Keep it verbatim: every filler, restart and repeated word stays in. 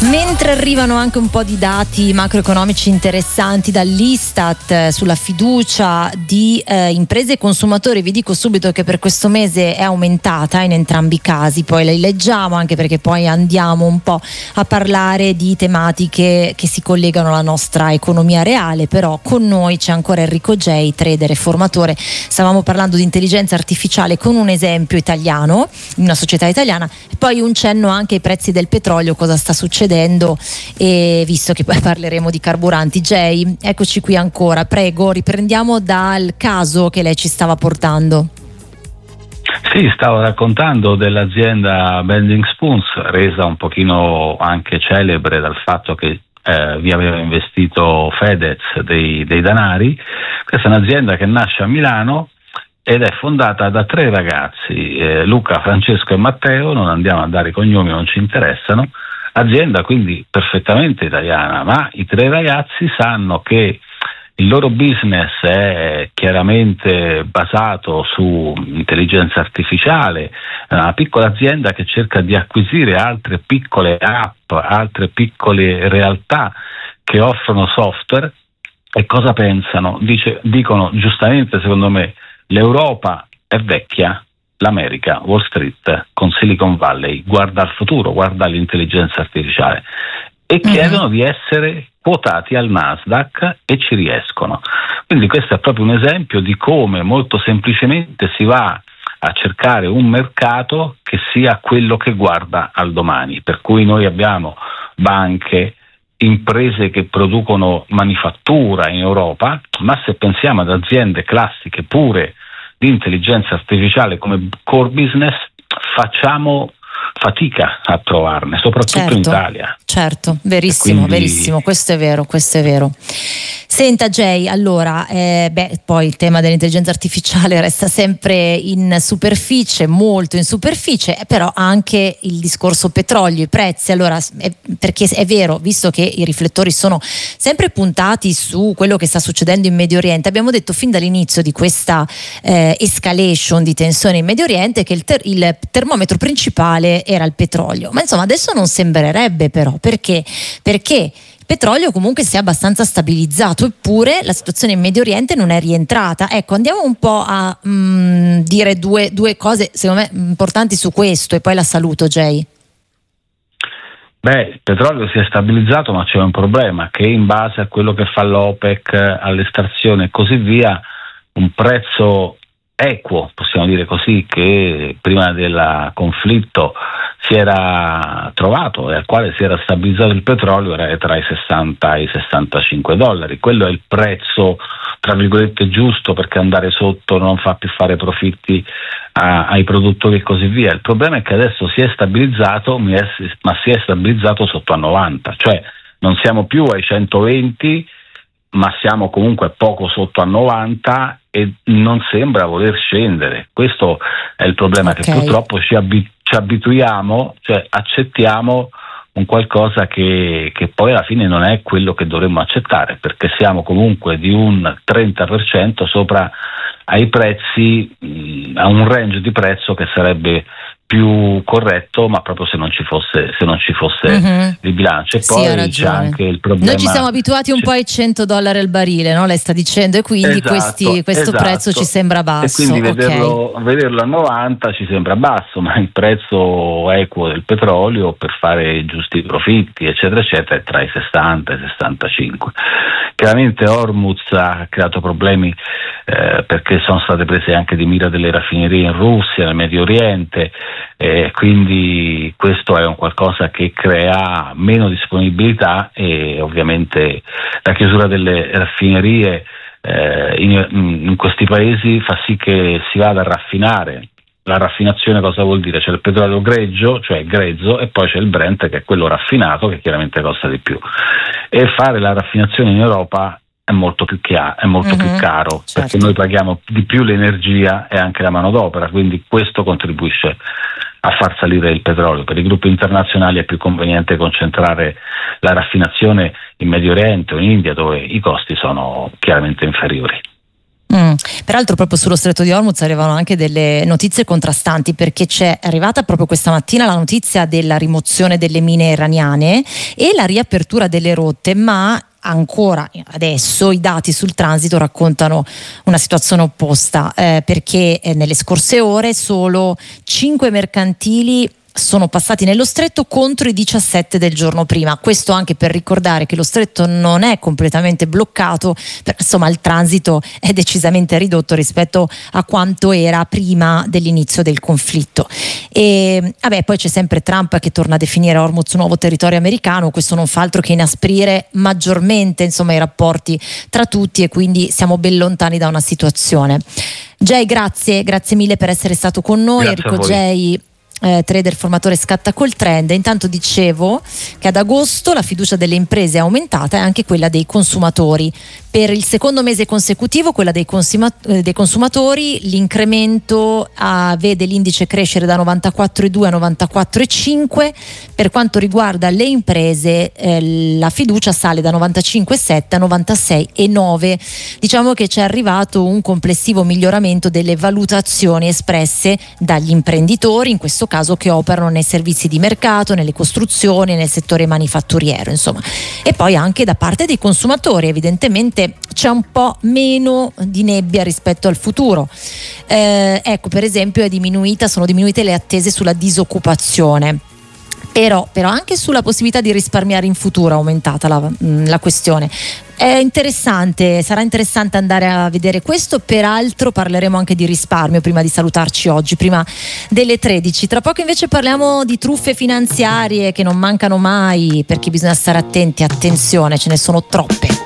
Mentre arrivano anche un po' di dati macroeconomici interessanti dall'Istat eh, sulla fiducia di eh, imprese e consumatori, vi dico subito che per questo mese è aumentata in entrambi i casi, poi le leggiamo anche perché poi andiamo un po' a parlare di tematiche che si collegano alla nostra economia reale, però con noi c'è ancora Enrico Gei, trader e formatore. Stavamo parlando di intelligenza artificiale con un esempio italiano, in una società italiana, e poi un cenno anche ai prezzi del petrolio, cosa sta succedendo, e visto che poi parleremo di carburanti. Gei, eccoci qui ancora, prego, riprendiamo dal caso che lei ci stava portando. Sì, stavo raccontando dell'azienda Bending Spoons, resa un pochino anche celebre dal fatto che eh, vi aveva investito Fedez dei, dei danari. Questa è un'azienda che nasce a Milano ed è fondata da tre ragazzi, eh, Luca, Francesco e Matteo, non andiamo a dare i cognomi, non ci interessano. Azienda quindi perfettamente italiana, ma i tre ragazzi sanno che il loro business è chiaramente basato su intelligenza artificiale, è una piccola azienda che cerca di acquisire altre piccole app, altre piccole realtà che offrono software. E cosa pensano? Dice, dicono giustamente, secondo me, l'Europa è vecchia, l'America, Wall Street con Silicon Valley guarda al futuro, guarda all'intelligenza artificiale e mm-hmm. chiedono di essere quotati al Nasdaq e ci riescono. Quindi questo è proprio un esempio di come molto semplicemente si va a cercare un mercato che sia quello che guarda al domani, per cui noi abbiamo banche, imprese che producono manifattura in Europa, ma se pensiamo ad aziende classiche pure di intelligenza artificiale come core business, facciamo fatica a trovarne, soprattutto certo, in Italia. Certo, verissimo, quindi... verissimo, questo è vero, questo è vero. Senta Gei, allora, eh, beh, poi il tema dell'intelligenza artificiale resta sempre in superficie, molto in superficie, però anche il discorso petrolio, i prezzi, allora, è, perché è vero, visto che i riflettori sono sempre puntati su quello che sta succedendo in Medio Oriente, abbiamo detto fin dall'inizio di questa eh, escalation di tensione in Medio Oriente che il, ter- il termometro principale era il petrolio, ma insomma adesso non sembrerebbe però, perché? Perché il petrolio comunque si è abbastanza stabilizzato, eppure la situazione in Medio Oriente non è rientrata. Ecco, andiamo un po' a mh, dire due, due cose secondo me importanti su questo e poi la saluto, Gei. Beh, il petrolio si è stabilizzato, ma c'è un problema che in base a quello che fa l'OPEC, all'estrazione e così via, un prezzo equo, possiamo dire così, che prima del conflitto si era trovato e al quale si era stabilizzato il petrolio, era tra i sessanta e i sessantacinque dollari. Quello è il prezzo tra virgolette giusto, perché andare sotto non fa più fare profitti a, ai produttori e così via. Il problema è che adesso si è stabilizzato, ma si è stabilizzato sotto a novanta, cioè non siamo più ai centoventi, ma siamo comunque poco sotto a novanta e non sembra voler scendere. Questo è il problema, okay. Che purtroppo ci, abi- ci abituiamo, cioè accettiamo un qualcosa che, che poi alla fine non è quello che dovremmo accettare, perché siamo comunque di un trenta per cento sopra ai prezzi, mh, a un range di prezzo che sarebbe più corretto, ma proprio se non ci fosse se non ci fosse mm-hmm. il bilancio. E sì, poi c'è anche il problema. Noi ci siamo abituati un c'è... po' ai cento dollari al barile, no? Lei sta dicendo, e quindi esatto, questi, questo esatto. prezzo ci sembra basso. E quindi okay. vederlo, vederlo a novanta ci sembra basso, ma il prezzo equo del petrolio per fare i giusti profitti, eccetera, eccetera, è tra i sessanta e i sessantacinque. Chiaramente Hormuz ha creato problemi eh, perché sono state prese anche di mira delle raffinerie in Russia, nel Medio Oriente. Eh, quindi questo è un qualcosa che crea meno disponibilità e ovviamente la chiusura delle raffinerie eh, in, in questi paesi fa sì che si vada a raffinare. La raffinazione cosa vuol dire? C'è il petrolio greggio, cioè grezzo, e poi c'è il Brent che è quello raffinato, che chiaramente costa di più, e fare la raffinazione in Europa è molto più, chia- è molto mm-hmm, più caro, certo. Perché noi paghiamo di più l'energia e anche la manodopera, quindi questo contribuisce a far salire il petrolio. Per i gruppi internazionali è più conveniente concentrare la raffinazione in Medio Oriente o in India, dove i costi sono chiaramente inferiori. Mm. Peraltro proprio sullo Stretto di Hormuz arrivano anche delle notizie contrastanti, perché c'è arrivata proprio questa mattina la notizia della rimozione delle mine iraniane e la riapertura delle rotte, ma ancora adesso i dati sul transito raccontano una situazione opposta, eh, perché eh, nelle scorse ore solo cinque mercantili sono passati nello stretto contro i diciassette del giorno prima. Questo anche per ricordare che lo stretto non è completamente bloccato, però insomma il transito è decisamente ridotto rispetto a quanto era prima dell'inizio del conflitto. E vabbè, poi c'è sempre Trump che torna a definire Hormuz nuovo territorio americano. Questo non fa altro che inasprire maggiormente insomma i rapporti tra tutti, e quindi siamo ben lontani da una situazione. Jay, grazie, grazie mille per essere stato con noi. Grazie Enrico Jay, Eh, trader formatore Scatta col Trend. Intanto dicevo che ad agosto la fiducia delle imprese è aumentata e anche quella dei consumatori. Per il secondo mese consecutivo quella dei, consuma- dei consumatori, l'incremento ah, vede l'indice crescere da novantaquattro virgola due a novantaquattro virgola cinque. Per quanto riguarda le imprese eh, la fiducia sale da novantacinque virgola sette a novantasei virgola nove. Diciamo che c'è arrivato un complessivo miglioramento delle valutazioni espresse dagli imprenditori, in questo caso che operano nei servizi di mercato, nelle costruzioni, nel settore manifatturiero, insomma. E poi anche da parte dei consumatori evidentemente c'è un po' meno di nebbia rispetto al futuro. Eh, ecco, per esempio è diminuita, sono diminuite le attese sulla disoccupazione. Però, però anche sulla possibilità di risparmiare in futuro è aumentata la, la questione. È interessante, sarà interessante andare a vedere questo. Peraltro parleremo anche di risparmio prima di salutarci oggi, prima delle tredici. Tra poco invece parliamo di truffe finanziarie che non mancano mai, perché bisogna stare attenti, attenzione, ce ne sono troppe.